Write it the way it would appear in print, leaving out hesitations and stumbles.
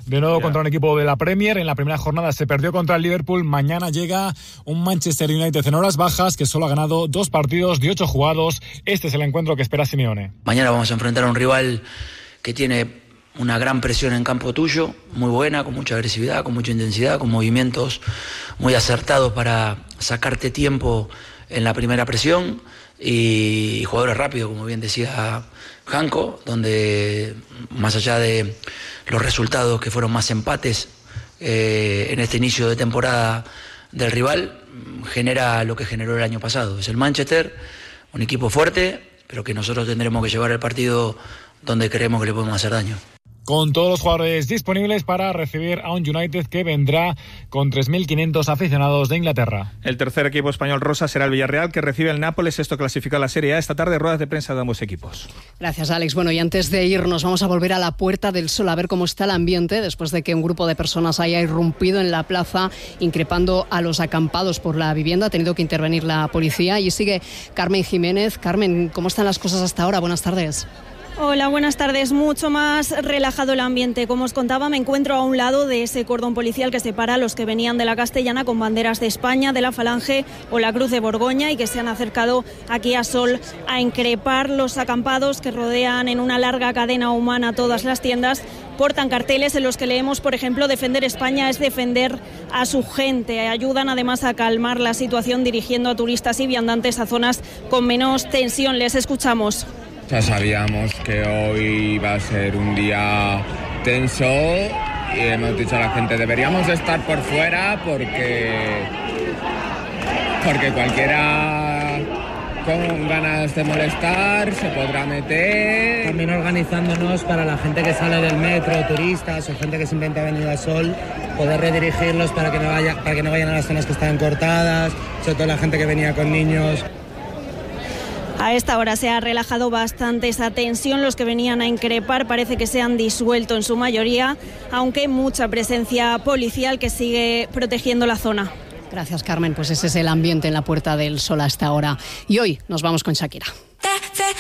De nuevo contra un equipo de la Premier. En la primera jornada se perdió contra el Liverpool. Mañana llega un Manchester United en horas bajas que solo ha ganado 2 partidos de 8 jugados. Este es el encuentro que espera Simeone. Mañana vamos a enfrentar a un rival que tiene una gran presión en campo tuyo, muy buena, con mucha agresividad, con mucha intensidad, con movimientos muy acertados para sacarte tiempo en la primera presión y jugadores rápidos, como bien decía Janko, donde más allá de los resultados que fueron más empates en este inicio de temporada del rival, genera lo que generó el año pasado. Es el Manchester, un equipo fuerte, pero que nosotros tendremos que llevar el partido donde creemos que le podemos hacer daño. Con todos los jugadores disponibles para recibir a un United que vendrá con 3.500 aficionados de Inglaterra. El tercer equipo español rosa será el Villarreal, que recibe el Nápoles. Esto clasifica a la Serie A. Esta tarde, ruedas de prensa de ambos equipos. Gracias, Alex. Bueno, y antes de irnos, vamos a volver a la Puerta del Sol a ver cómo está el ambiente después de que un grupo de personas haya irrumpido en la plaza increpando a los acampados por la vivienda. Ha tenido que intervenir la policía y sigue Carmen Jiménez. Carmen, ¿cómo están las cosas hasta ahora? Buenas tardes. Hola, buenas tardes. Mucho más relajado el ambiente. Como os contaba, me encuentro a un lado de ese cordón policial que separa a los que venían de la Castellana con banderas de España, de la Falange o la Cruz de Borgoña y que se han acercado aquí a Sol a increpar los acampados que rodean en una larga cadena humana todas las tiendas. Portan carteles en los que leemos, por ejemplo, defender España es defender a su gente. Ayudan además a calmar la situación dirigiendo a turistas y viandantes a zonas con menos tensión. Les escuchamos. Ya sabíamos que hoy iba a ser un día tenso y hemos dicho a la gente deberíamos estar por fuera porque cualquiera con ganas de molestar se podrá meter. También organizándonos para la gente que sale del metro, turistas o gente que simplemente ha venido a Sol, poder redirigirlos para que no vayan a las zonas que están cortadas, sobre todo la gente que venía con niños. A esta hora se ha relajado bastante esa tensión. Los que venían a increpar parece que se han disuelto en su mayoría, aunque mucha presencia policial que sigue protegiendo la zona. Gracias, Carmen. Pues ese es el ambiente en la Puerta del Sol hasta ahora. Y hoy nos vamos con Shakira.